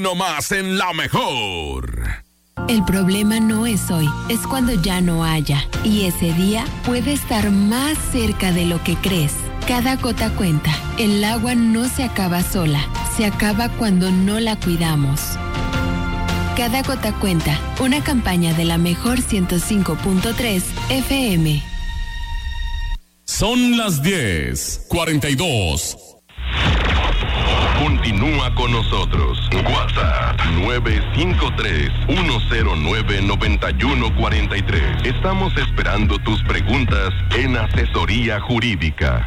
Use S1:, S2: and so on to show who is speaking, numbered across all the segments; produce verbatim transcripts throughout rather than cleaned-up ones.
S1: nomás en La Mejor.
S2: El problema no es hoy, es cuando ya no haya. Y ese día puede estar más cerca de lo que crees. Cada gota cuenta. El agua no se acaba sola, se acaba cuando no la cuidamos. Cada gota cuenta. Una campaña de La Mejor ciento cinco punto tres F M.
S1: Son las diez cuarenta y dos.
S3: Continúa con nosotros. WhatsApp nueve cinco tres, uno cero nueve, nueve uno cuatro tres. Estamos esperando tus preguntas en Asesoría Jurídica.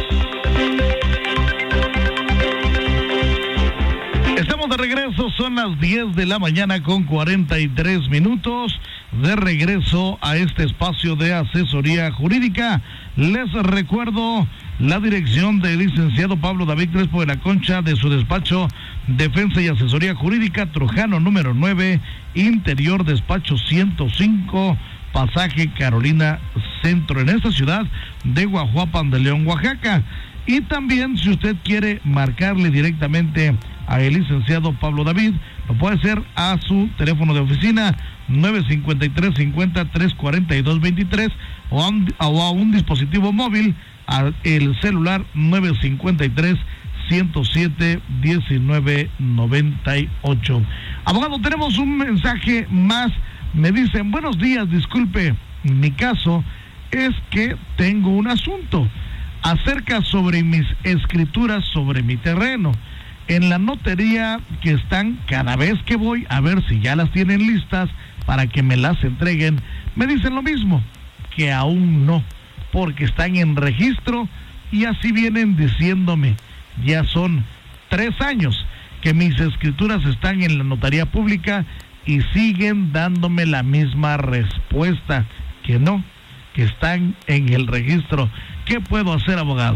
S4: Estamos de regreso, son las diez de la mañana con cuarenta y tres minutos. De regreso a este espacio de Asesoría Jurídica. Les recuerdo la dirección del licenciado Pablo David Crespo de la Concha, de su despacho Defensa y Asesoría Jurídica, Trujano número nueve, Interior Despacho ciento cinco, Pasaje Carolina Centro, en esta ciudad de Guajuapan de León, Oaxaca. Y también, si usted quiere marcarle directamente a el licenciado Pablo David, lo puede hacer a su teléfono de oficina nueve cinco tres, cincuenta, tres cuarenta y dos veintitrés o a un, o a un dispositivo móvil, al el celular nueve cinco tres, ciento siete, diecinueve noventa y ocho. Abogado, tenemos un mensaje más. Me dicen: buenos días, disculpe, mi caso es que tengo un asunto acerca sobre mis escrituras sobre mi terreno. En la notaría que están, cada vez que voy a ver si ya las tienen listas para que me las entreguen, me dicen lo mismo, que aún no, porque están en registro, y así vienen diciéndome. Ya son tres años que mis escrituras están en la notaría pública y siguen dándome la misma respuesta, que no, que están en el registro. ¿Qué puedo hacer, abogado?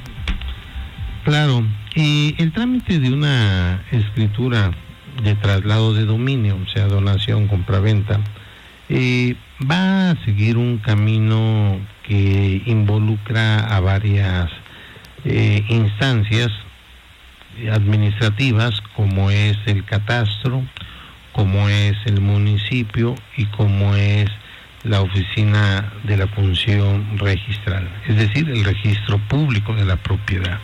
S5: Claro, eh, el trámite de una escritura de traslado de dominio, o sea, donación, compraventa, eh, va a seguir un camino que involucra a varias eh, instancias administrativas, como es el catastro, como es el municipio y como es la oficina de la función registral, es decir, el registro público de la propiedad.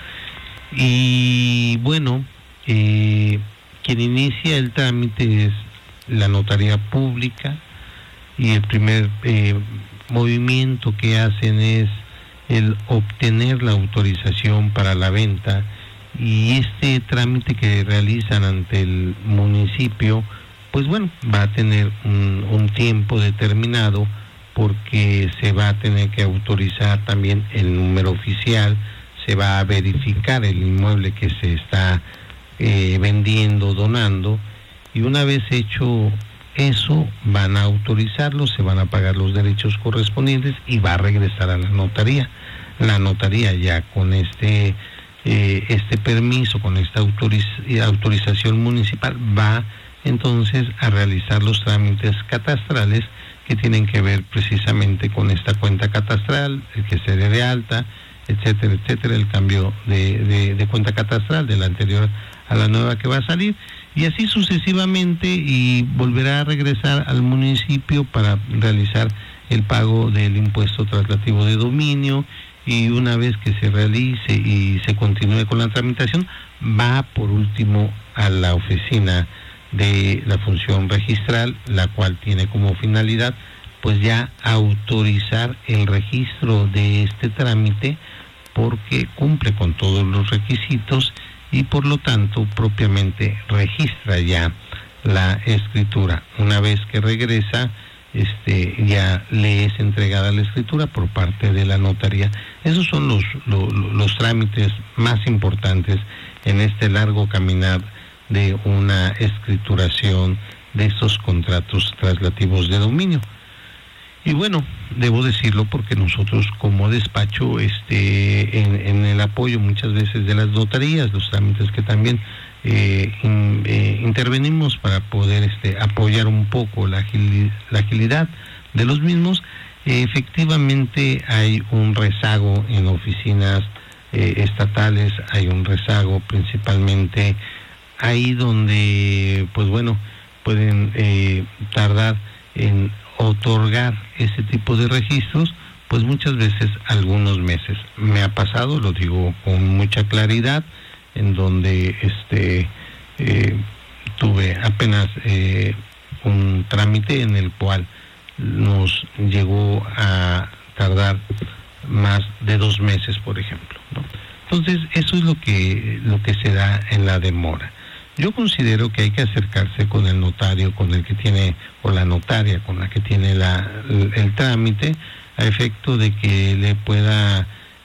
S5: Y bueno, eh, quien inicia el trámite es la notaría pública, y el primer eh, movimiento que hacen es el obtener la autorización para la venta, y este trámite que realizan ante el municipio, pues bueno, va a tener un, un tiempo determinado, porque se va a tener que autorizar también el número oficial, se va a verificar el inmueble que se está eh, vendiendo, donando, y una vez hecho eso, van a autorizarlo, se van a pagar los derechos correspondientes y va a regresar a la notaría. La notaría ya con este eh, este permiso, con esta autoriz- autorización municipal, va entonces a realizar los trámites catastrales que tienen que ver precisamente con esta cuenta catastral, el que se dé de alta, etcétera, etcétera, el cambio de, de, de cuenta catastral de la anterior a la nueva que va a salir, y así sucesivamente, y volverá a regresar al municipio para realizar el pago del impuesto traslativo de dominio, y una vez que se realice y se continúe con la tramitación, va por último a la oficina de la función registral, la cual tiene como finalidad pues ya autorizar el registro de este trámite, porque cumple con todos los requisitos y por lo tanto propiamente registra ya la escritura. Una vez que regresa, este ya le es entregada la escritura por parte de la notaría. Esos son los, los, los trámites más importantes en este largo caminar de una escrituración de estos contratos traslativos de dominio. Y bueno, debo decirlo porque nosotros como despacho, este, en, en el apoyo muchas veces de las notarías, los trámites que también eh, in, eh, intervenimos para poder este, apoyar un poco la, agil, la agilidad de los mismos, eh, efectivamente hay un rezago en oficinas eh, estatales, hay un rezago principalmente ahí donde, pues bueno, pueden eh, tardar en otorgar ese tipo de registros, pues muchas veces algunos meses. Me ha pasado, lo digo con mucha claridad, en donde este eh, tuve apenas eh, un trámite en el cual nos llegó a tardar más de dos meses, por ejemplo, ¿no? Entonces, eso es lo que lo que se da en la demora. Yo considero que hay que acercarse con el notario, con el que tiene, o la notaria con la que tiene la, el, el trámite, a efecto de que le pueda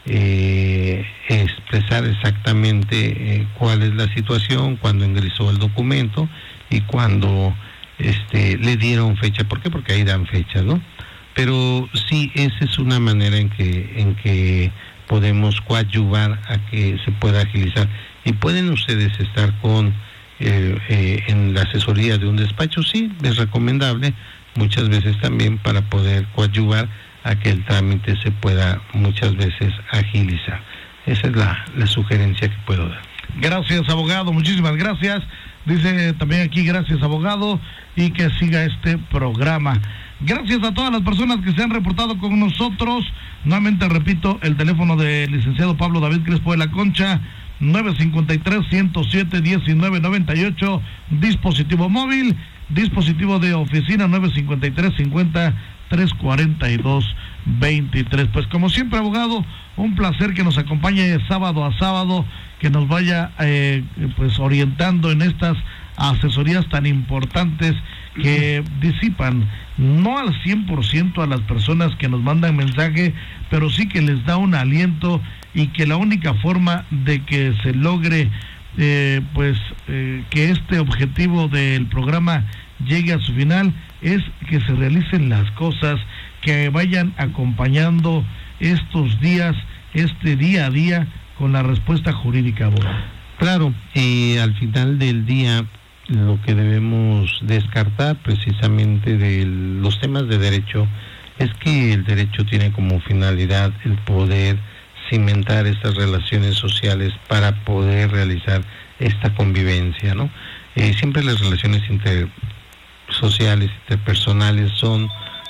S5: eh, expresar exactamente eh, cuál es la situación, cuando ingresó el documento y cuando este, le dieron fecha. ¿Por qué? Porque ahí dan fechas, ¿no? Pero sí, esa es una manera en que, en que podemos coadyuvar a que se pueda agilizar. Y pueden ustedes estar con eh, eh, en la asesoría de un despacho, sí, es recomendable, muchas veces también para poder coadyuvar a que el trámite se pueda muchas veces agilizar. Esa es la, la sugerencia que puedo dar.
S4: Gracias, abogado, muchísimas gracias. Dice también aquí, gracias, abogado, y que siga este programa. Gracias a todas las personas que se han reportado con nosotros. Nuevamente repito, el teléfono del licenciado Pablo David Crespo de la Concha, nueve cinco tres, ciento siete, diecinueve noventa y ocho, dispositivo móvil, dispositivo de oficina nueve cinco tres, cincuenta, trescientos cuarenta y dos, veintitrés. Pues como siempre, abogado, un placer que nos acompañe sábado a sábado, que nos vaya eh, pues orientando en estas asesorías tan importantes que disipan no al cien por ciento a las personas que nos mandan mensaje, pero sí que les da un aliento, y que la única forma de que se logre eh, pues eh, que este objetivo del programa llegue a su final es que se realicen las cosas, que vayan acompañando estos días, este día a día, con la respuesta jurídica, abogado.
S5: Claro, y al final del día lo que debemos descartar precisamente de los temas de derecho es que el derecho tiene como finalidad el poder cimentar estas relaciones sociales para poder realizar esta convivencia, ¿no? Eh, siempre las relaciones intersociales, interpersonales son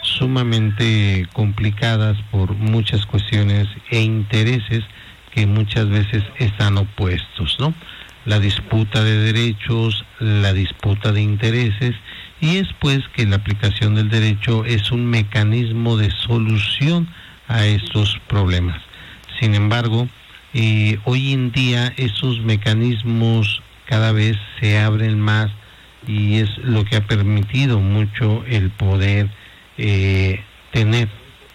S5: sumamente complicadas por muchas cuestiones e intereses que muchas veces están opuestos, ¿no? La disputa de derechos, la disputa de intereses, y es pues que la aplicación del derecho es un mecanismo de solución a estos problemas. Sin embargo, eh, hoy en día esos mecanismos cada vez se abren más, y es lo que ha permitido mucho el poder eh, tener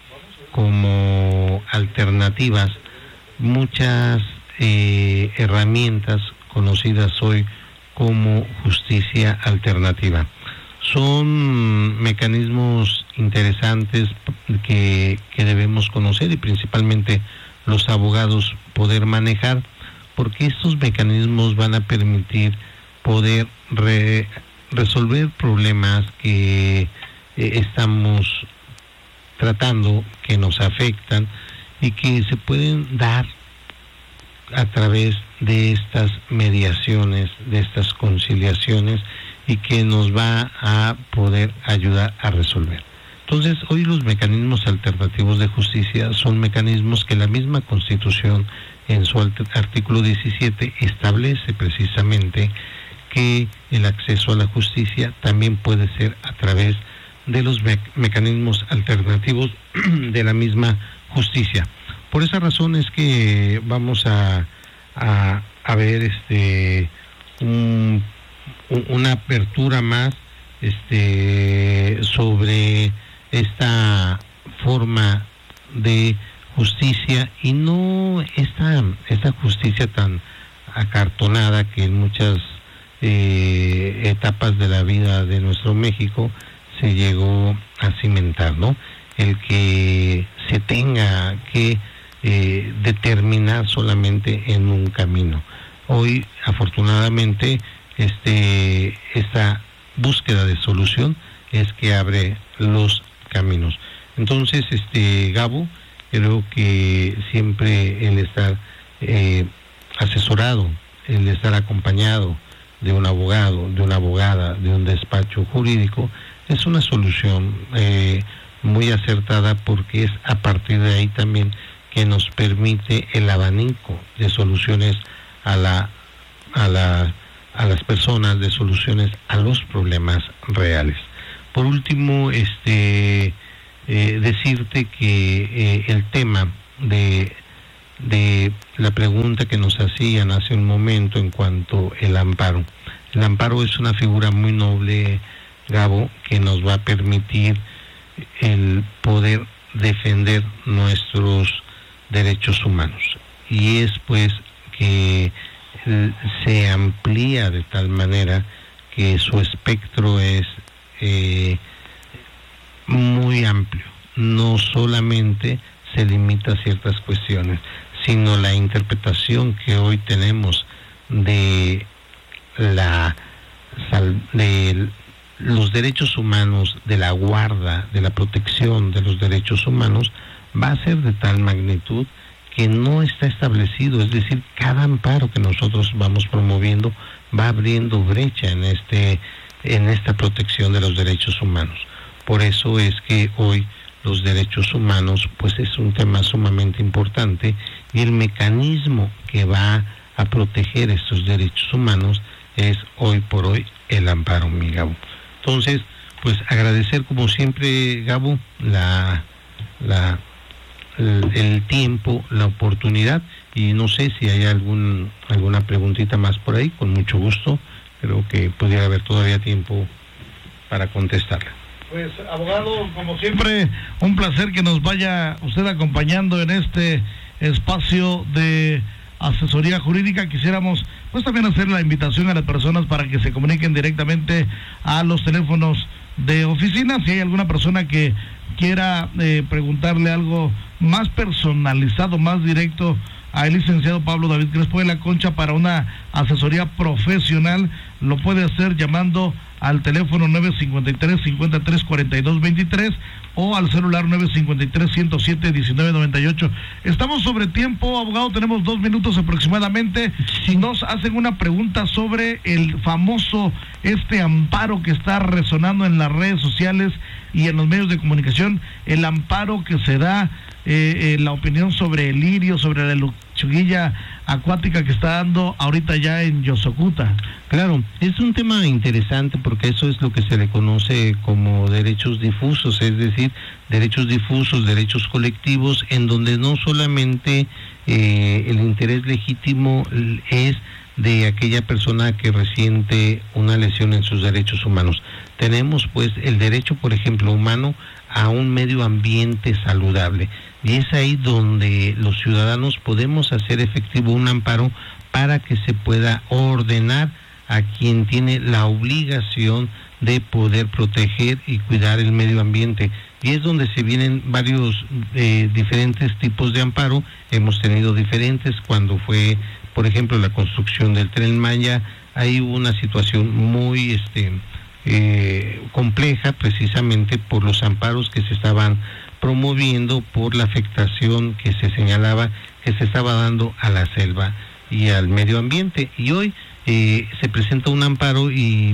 S5: como alternativas muchas eh, herramientas conocidas hoy como justicia alternativa. Son mecanismos interesantes que, que debemos conocer, y principalmente los abogados poder manejar, porque estos mecanismos van a permitir poder re, resolver problemas que eh, estamos tratando, que nos afectan y que se pueden dar a través de estas mediaciones, de estas conciliaciones, y que nos va a poder ayudar a resolver. Entonces, hoy los mecanismos alternativos de justicia son mecanismos que la misma Constitución, en su artículo diecisiete, establece precisamente que el acceso a la justicia también puede ser a través de los me- mecanismos alternativos de la misma justicia. Por esa razón es que vamos a, a, a ver este un, un, una apertura más este sobre esta forma de justicia, y no esta, esta justicia tan acartonada que en muchas eh, etapas de la vida de nuestro México se llegó a cimentar, ¿no? El que se tenga que eh, determinar solamente en un camino. Hoy, afortunadamente, este esta búsqueda de solución es que abre los caminos. Entonces, este Gabo, creo que siempre el estar eh, asesorado, el estar acompañado de un abogado, de una abogada, de un despacho jurídico, es una solución eh, muy acertada, porque es a partir de ahí también que nos permite el abanico de soluciones a la a la a las personas, de soluciones a los problemas reales. Por último, este eh, decirte que eh, el tema de de la pregunta que nos hacían hace un momento en cuanto al amparo. El amparo es una figura muy noble, Gabo, que nos va a permitir el poder defender nuestros derechos humanos. Y es pues que se amplía de tal manera que su espectro es eh, muy amplio. No solamente se limita a ciertas cuestiones, sino la interpretación que hoy tenemos de la de los derechos humanos, de la guarda, de la protección de los derechos humanos, va a ser de tal magnitud que no está establecido. Es decir, cada amparo que nosotros vamos promoviendo va abriendo brecha en este en esta protección de los derechos humanos. Por eso es que hoy los derechos humanos pues es un tema sumamente importante, y el mecanismo que va a proteger estos derechos humanos es hoy por hoy el amparo, mi Gabo. Entonces, pues agradecer como siempre, Gabo, la, la el, el tiempo, la oportunidad, y no sé si hay algún alguna preguntita más por ahí, con mucho gusto. Creo que podría haber todavía tiempo para contestarla.
S4: Pues, abogado, como siempre, un placer que nos vaya usted acompañando en este espacio de asesoría jurídica. Quisiéramos pues también hacer la invitación a las personas para que se comuniquen directamente a los teléfonos de oficina. Si hay alguna persona que quiera eh, preguntarle algo más personalizado, más directo al licenciado Pablo David Crespo de la Concha para una asesoría profesional, lo puede hacer llamando al teléfono nueve cinco tres, cinco tres, cuatro dos dos tres o al celular nueve cinco tres, uno cero siete, uno nueve nueve ocho. Estamos sobre tiempo, abogado, tenemos dos minutos aproximadamente. Si nos hacen una pregunta sobre el famoso este amparo que está resonando en las redes sociales y en los medios de comunicación, el amparo que se da, eh, eh, la opinión sobre el lirio, sobre la lechuguilla acuática que está dando ahorita ya en Yosocuta.
S5: Claro, es un tema interesante porque eso es lo que se le conoce como derechos difusos, es decir, derechos difusos, derechos colectivos, en donde no solamente eh, el interés legítimo es de aquella persona que resiente una lesión en sus derechos humanos. Tenemos pues el derecho, por ejemplo, humano a un medio ambiente saludable, y es ahí donde los ciudadanos podemos hacer efectivo un amparo para que se pueda ordenar a quien tiene la obligación de poder proteger y cuidar el medio ambiente. Y es donde se vienen varios eh, diferentes tipos de amparo. Hemos tenido diferentes cuando fue, por ejemplo, la construcción del Tren Maya. Ahí hubo una situación muy este eh, compleja, precisamente por los amparos que se estaban promoviendo, por la afectación que se señalaba que se estaba dando a la selva y al medio ambiente. Y hoy eh, se presenta un amparo y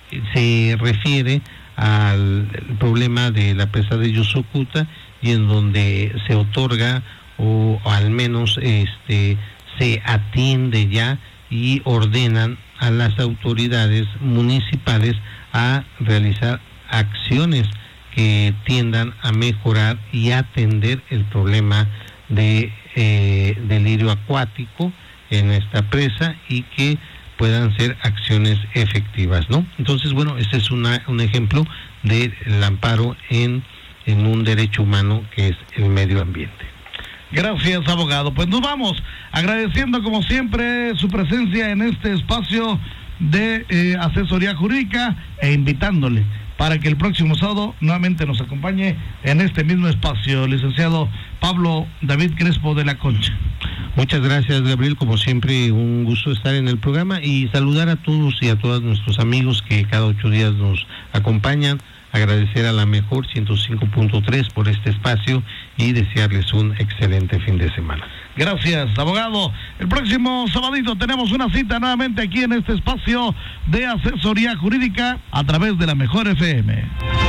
S5: se refiere al problema de la presa de Yosocuta, y en donde se otorga o, o al menos este se atiende ya y ordenan a las autoridades municipales a realizar acciones que tiendan a mejorar y atender el problema de eh, delirio acuático en esta presa, y que puedan ser acciones efectivas, ¿no? Entonces, bueno, este es una, un ejemplo del amparo en, en un derecho humano que es el medio ambiente.
S4: Gracias, abogado. Pues nos vamos agradeciendo como siempre su presencia en este espacio de eh, asesoría jurídica, e invitándole para que el próximo sábado nuevamente nos acompañe en este mismo espacio, licenciado Pablo David Crespo de la Concha.
S5: Muchas gracias, Gabriel, como siempre un gusto estar en el programa, y saludar a todos y a todos nuestros amigos que cada ocho días nos acompañan agradecer a la mejor ciento cinco punto tres por este espacio y desearles un excelente fin de semana.
S4: Gracias, abogado. El próximo sabadito tenemos una cita nuevamente aquí en este espacio de asesoría jurídica a través de la Mejor F M.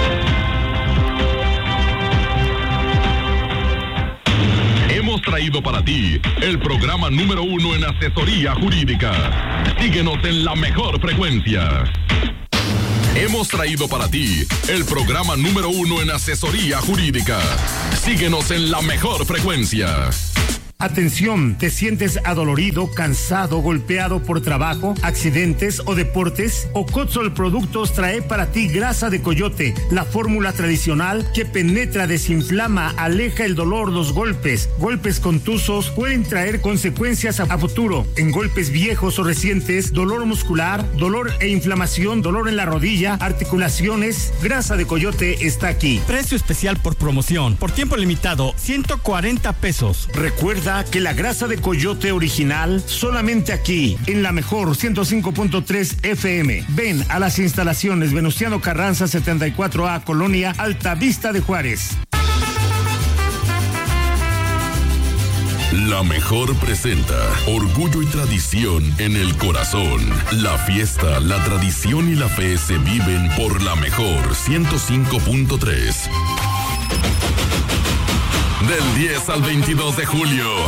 S3: Hemos traído para ti el programa número uno en asesoría jurídica. Síguenos en la mejor frecuencia. Hemos traído para ti el programa número uno en asesoría jurídica. Síguenos en la mejor frecuencia.
S6: Atención, ¿te sientes adolorido, cansado, golpeado por trabajo, accidentes o deportes? Ocotzol Productos trae para ti grasa de coyote, la fórmula tradicional que penetra, desinflama, aleja el dolor, los golpes. Golpes contusos pueden traer consecuencias a futuro. En golpes viejos o recientes, dolor muscular, dolor e inflamación, dolor en la rodilla, articulaciones, grasa de coyote está aquí.
S7: Precio especial por promoción, por tiempo limitado, ciento cuarenta pesos.
S6: Recuerda que la grasa de coyote original solamente aquí, en la mejor ciento cinco punto tres F M. Ven a las instalaciones Venustiano Carranza setenta y cuatro A, Colonia Altavista de Juárez.
S3: La Mejor presenta Orgullo y Tradición en el Corazón. La fiesta, la tradición y la fe se viven por La Mejor ciento cinco punto tres. Del diez al veintidós de julio,